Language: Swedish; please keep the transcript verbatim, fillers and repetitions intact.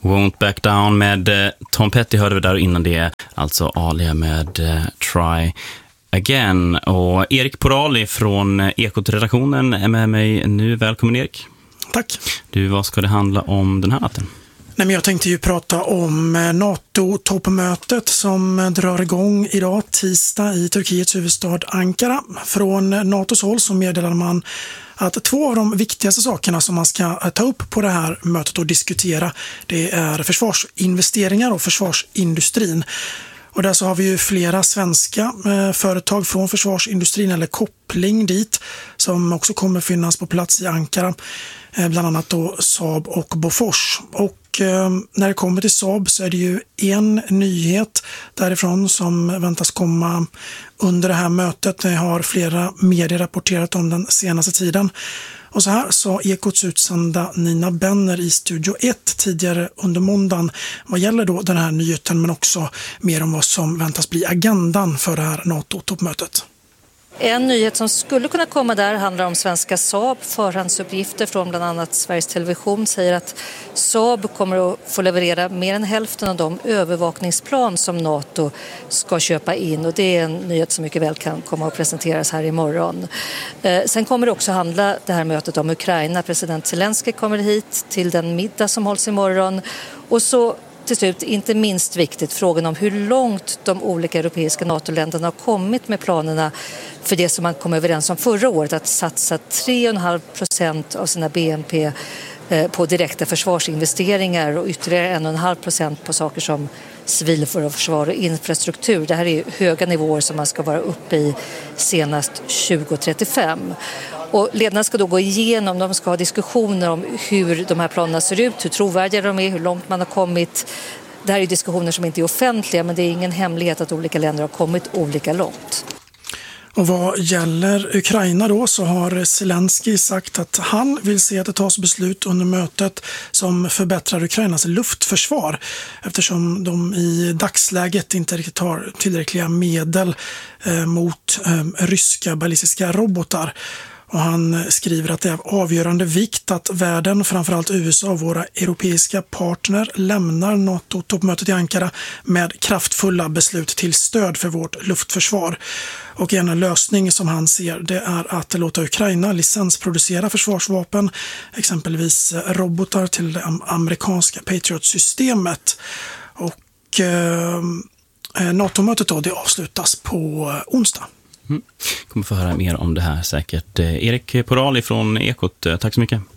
Won't Back Down med eh, Tom Petty hörde vi där, och innan det alltså Alia med eh, Try Again. Och Erik Porali från eh, Ekot-redaktionen är med mig nu. Välkommen Erik. Tack. Du, vad ska det handla om den här natten? Nej, men jag tänkte ju prata om NATO-toppmötet som drar igång idag tisdag i Turkiets huvudstad Ankara. Från NATOs håll så meddelar man att två av de viktigaste sakerna som man ska ta upp på det här mötet och diskutera, det är försvarsinvesteringar och försvarsindustrin. Och där så har vi ju flera svenska eh, företag från försvarsindustrin eller koppling dit som också kommer finnas på plats i Ankara. Eh, bland annat då Saab och Bofors. Och eh, när det kommer till Saab så är det ju en nyhet därifrån som väntas komma under det här mötet. Det har flera medier rapporterat om den senaste tiden. Och så här sa Ekots utsända Nina Benner i Studio ett tidigare under måndagen vad gäller då den här nyheten, men också mer om vad som väntas bli agendan för det här NATO-toppmötet. En nyhet som skulle kunna komma där handlar om svenska Saab. Förhandsuppgifter från bland annat Sveriges Television säger att Saab kommer att få leverera mer än hälften av de övervakningsplan som NATO ska köpa in. Och det är en nyhet som mycket väl kan komma att presenteras här imorgon. Eh, sen kommer det också handla det här mötet om Ukraina. President Zelensky kommer hit till den middag som hålls imorgon. Och så till slut, inte minst viktigt, frågan om hur långt de olika europeiska NATO-länderna har kommit med planerna för det som man kom överens om förra året, att satsa tre komma fem procent av sina B N P på direkta försvarsinvesteringar och ytterligare en komma fem procent på saker som civilförsvar och infrastruktur. Det här är höga nivåer som man ska vara uppe i senast tjugo trettiofem. Och ledarna ska då gå igenom, de ska ha diskussioner om hur de här planerna ser ut, hur trovärdiga de är, hur långt man har kommit. Det här är diskussioner som inte är offentliga, men det är ingen hemlighet att olika länder har kommit olika långt. Och vad gäller Ukraina då så har Zelensky sagt att han vill se att det tas beslut under mötet som förbättrar Ukrainas luftförsvar, eftersom de i dagsläget inte riktigt har tillräckliga medel eh, mot eh, ryska ballistiska robotar. Och han skriver att det är av avgörande vikt att världen, framförallt U S A och våra europeiska partner, lämnar NATO-toppmötet i Ankara med kraftfulla beslut till stöd för vårt luftförsvar. Och en lösning som han ser, det är att låta Ukraina licensproducera försvarsvapen, exempelvis robotar till det amerikanska Patriot-systemet. Och eh, NATO-mötet då, det avslutas på onsdag. Mm. Kommer få höra mer om det här säkert. Erik Porali från Ekot, tack så mycket.